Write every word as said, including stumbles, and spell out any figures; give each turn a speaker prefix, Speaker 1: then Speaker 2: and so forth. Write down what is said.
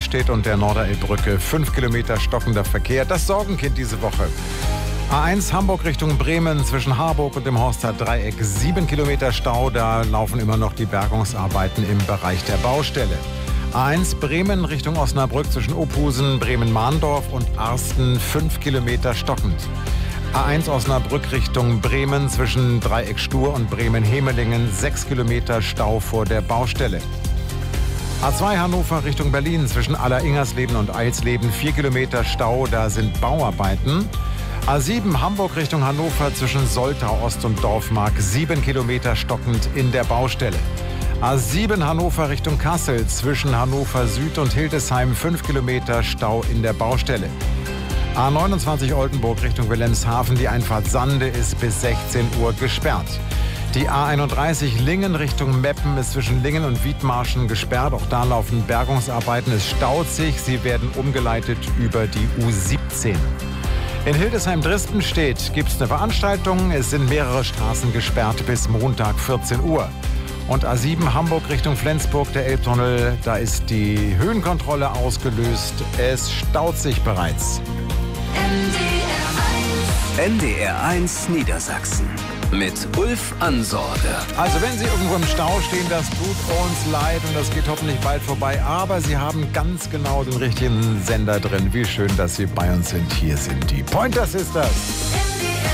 Speaker 1: steht und der Norderelbbrücke fünf Kilometer stockender Verkehr. Das Sorgenkind diese Woche. A eins Hamburg Richtung Bremen zwischen Harburg und dem Horster Dreieck. sieben Kilometer Stau, da laufen immer noch die Bergungsarbeiten im Bereich der Baustelle. A eins Bremen Richtung Osnabrück zwischen Ophusen, Bremen-Mahndorf und Arsten. fünf Kilometer stockend. A eins Osnabrück Richtung Bremen zwischen Dreieck Stur und Bremen-Hemelingen. sechs Kilometer Stau vor der Baustelle. A zwei Hannover Richtung Berlin zwischen Aller-Ingersleben und Eilsleben. vier Kilometer Stau, da sind Bauarbeiten. A sieben Hamburg Richtung Hannover zwischen Soltau Ost und Dorfmark. sieben Kilometer stockend in der Baustelle. A sieben Hannover Richtung Kassel zwischen Hannover Süd und Hildesheim. fünf Kilometer Stau in der Baustelle. A neunundzwanzig Oldenburg Richtung Wilhelmshaven. Die Einfahrt Sande ist bis sechzehn Uhr gesperrt. Die A einunddreißig Lingen Richtung Meppen ist zwischen Lingen und Wiedmarschen gesperrt. Auch da laufen Bergungsarbeiten. Es staut sich. Sie werden umgeleitet über die U siebzehn. In Hildesheim-Drispenstedt gibt es eine Veranstaltung. Es sind mehrere Straßen gesperrt bis Montag vierzehn Uhr. Und A sieben Hamburg Richtung Flensburg, der Elbtunnel, da ist die Höhenkontrolle ausgelöst. Es staut sich bereits.
Speaker 2: N D R eins Niedersachsen mit Ulf Ansorge.
Speaker 1: Also wenn Sie irgendwo im Stau stehen, das tut uns leid und das geht hoffentlich bald vorbei. Aber Sie haben ganz genau den richtigen Sender drin. Wie schön, dass Sie bei uns sind. Hier sind die Pointer Sisters.